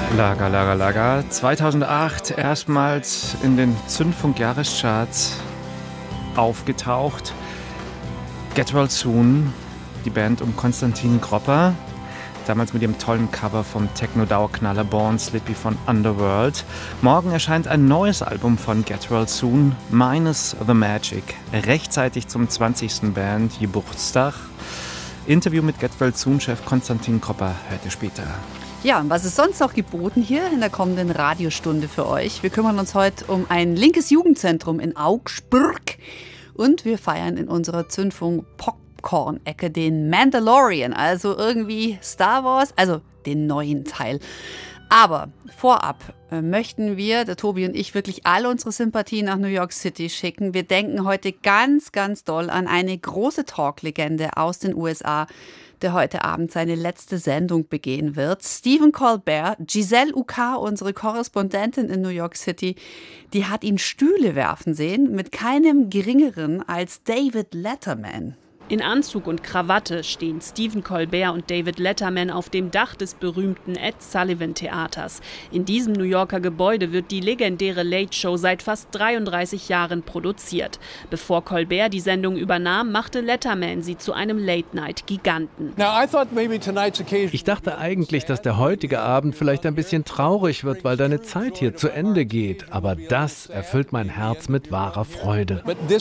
Lager, Lager, Lager. 2008 erstmals in den Zündfunk-Jahrescharts aufgetaucht. Get Well Soon, die Band um Konstantin Gropper. Damals mit dem tollen Cover vom Techno-Dauerknaller Born Slippy von Underworld. Morgen erscheint ein neues Album von Get Well Soon, Minus the Magic. Rechtzeitig zum 20. Bandgeburtstag. Interview mit Get Well Soon-Chef Konstantin Gropper heute später. Ja, und was ist sonst noch geboten hier in der kommenden Radiostunde für euch? Wir kümmern uns heute um ein linkes Jugendzentrum in Augsburg und wir feiern in unserer Zündfunk Popcorn-Ecke den Mandalorian, also irgendwie Star Wars, also den neuen Teil. Aber vorab möchten wir, der Tobi und ich, wirklich alle unsere Sympathie nach New York City schicken. Wir denken heute ganz, ganz doll an eine große Talk-Legende aus den USA, der heute Abend seine letzte Sendung begehen wird. Stephen Colbert, Giselle Uka, unsere Korrespondentin in New York City, die hat ihn Stühle werfen sehen mit keinem Geringeren als David Letterman. In Anzug und Krawatte stehen Stephen Colbert und David Letterman auf dem Dach des berühmten Ed Sullivan Theaters. In diesem New Yorker Gebäude wird die legendäre Late Show seit fast 33 Jahren produziert. Bevor Colbert die Sendung übernahm, machte Letterman sie zu einem Late-Night-Giganten. Ich dachte eigentlich, dass der heutige Abend vielleicht ein bisschen traurig wird, weil deine Zeit hier zu Ende geht. Aber das erfüllt mein Herz mit wahrer Freude.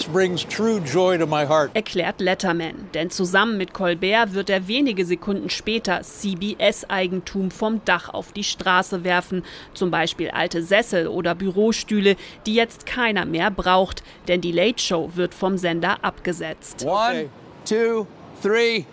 Erklärt Letterman. Denn zusammen mit Colbert wird er wenige Sekunden später CBS-Eigentum vom Dach auf die Straße werfen. Zum Beispiel alte Sessel oder Bürostühle, die jetzt keiner mehr braucht. Denn die Late Show wird vom Sender abgesetzt. 1, 2, 3.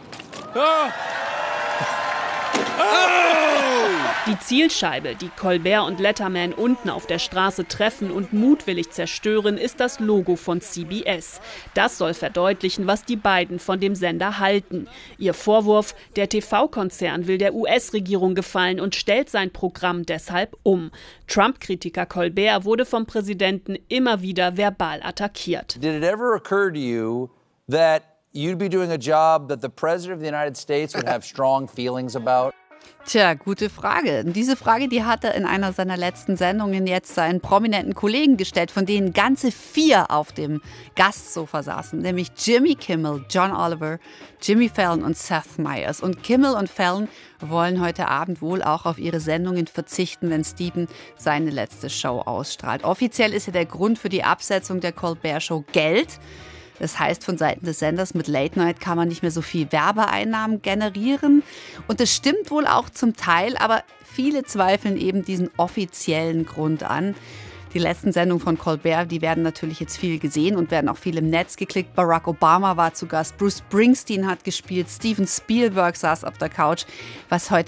Die Zielscheibe, die Colbert und Letterman unten auf der Straße treffen und mutwillig zerstören, ist das Logo von CBS. Das soll verdeutlichen, was die beiden von dem Sender halten. Ihr Vorwurf, der TV-Konzern will der US-Regierung gefallen und stellt sein Programm deshalb um. Trump-Kritiker Colbert wurde vom Präsidenten immer wieder verbal attackiert. Did it ever occur to you that you'd be doing a job that the President of the United States would have strong feelings about? Tja, gute Frage. Diese Frage, die hat er in einer seiner letzten Sendungen jetzt seinen prominenten Kollegen gestellt, von denen ganze 4 auf dem Gastsofa saßen, nämlich Jimmy Kimmel, John Oliver, Jimmy Fallon und Seth Meyers. Und Kimmel und Fallon wollen heute Abend wohl auch auf ihre Sendungen verzichten, wenn Stephen seine letzte Show ausstrahlt. Offiziell ist ja der Grund für die Absetzung der Colbert-Show Geld. Das heißt, von Seiten des Senders mit Late Night kann man nicht mehr so viel Werbeeinnahmen generieren. Und das stimmt wohl auch zum Teil, aber viele zweifeln eben diesen offiziellen Grund an. Die letzten Sendungen von Colbert, die werden natürlich jetzt viel gesehen und werden auch viel im Netz geklickt. Barack Obama war zu Gast, Bruce Springsteen hat gespielt, Steven Spielberg saß auf der Couch. Was heute